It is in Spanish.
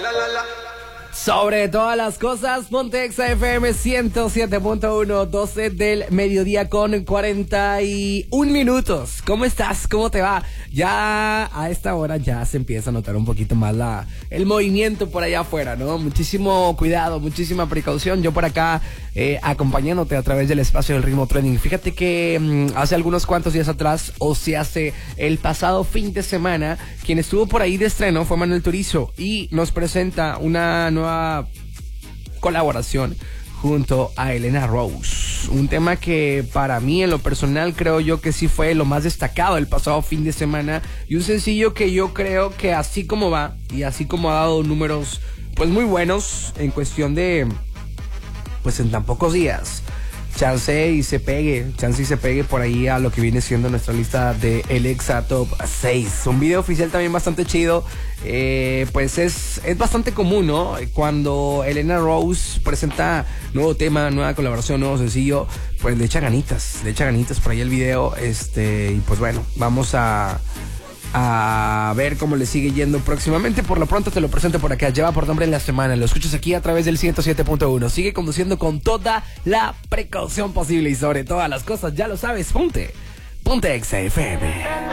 Sobre todas las cosas, ponte Exa FM 107.1, 12 del mediodía con 41 minutos. ¿Cómo estás? ¿Cómo te va? Ya a esta hora ya se empieza a notar un poquito más el movimiento por allá afuera, ¿no? Muchísimo cuidado, muchísima precaución. Yo por acá acompañándote a través del espacio del Ritmo Trending. Fíjate que hace algunos cuantos días atrás, o se hace el pasado fin de semana, quien estuvo por ahí de estreno fue Manuel Turizo y nos presenta una nueva colaboración junto a Elena Rose, un tema que para mí en lo personal creo yo que sí fue lo más destacado el pasado fin de semana, y un sencillo que yo creo que así como va y así como ha dado números pues muy buenos en cuestión de pues en tan pocos días, chance y se pegue por ahí a lo que viene siendo nuestra lista de el Exa Top 6. Un video oficial también bastante chido. Pues es bastante común, ¿no? Cuando Elena Rose presenta nuevo tema, nueva colaboración, nuevo sencillo, pues le echa ganitas por ahí el video. Y pues bueno, vamos a ver cómo le sigue yendo próximamente. Por lo pronto te lo presento por acá. Lleva por nombre La Semana. Lo escuchas aquí a través del 107.1. Sigue conduciendo con toda la precaución posible y sobre todas las cosas, ya lo sabes, ponte Exa FM.